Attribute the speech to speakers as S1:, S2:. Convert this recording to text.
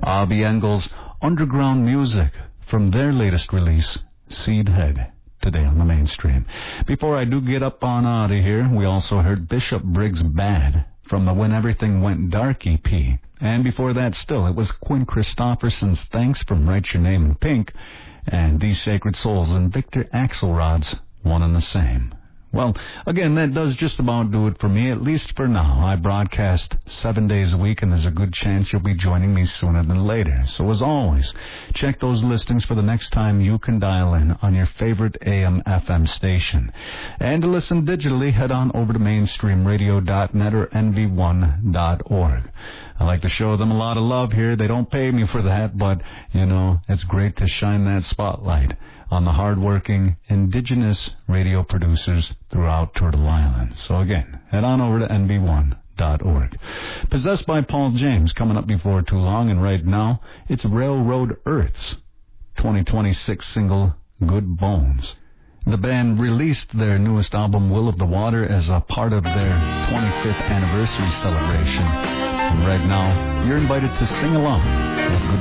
S1: Abby Engel's Underground Music from their latest release, Seedhead, today on the mainstream. Before I do get up on out of here, we also heard Bishop Briggs' Bad from the When Everything Went Dark EP. And before that still, it was Quinn Christopherson's Thanks from Write Your Name in Pink, and These Sacred Souls and Victor Axelrod's One and the Same. Well, again, that does just about do it for me, at least for now. I broadcast 7 days a week, and there's a good chance you'll be joining me sooner than later. So as always, check those listings for the next time you can dial in on your favorite AM/FM station. And to listen digitally, head on over to mainstreamradio.net or nv1.org. I like to show them a lot of love here. They don't pay me for that, but, it's great to shine that spotlight on the hard-working indigenous radio producers throughout Turtle Island. So again, head on over to nv1.org. Possessed by Paul James, coming up before too long, and right now, it's Railroad Earth's 2026 single, Good Bones. The band released their newest album, Will of the Water, as a part of their 25th anniversary celebration. And right now, you're invited to sing along with Good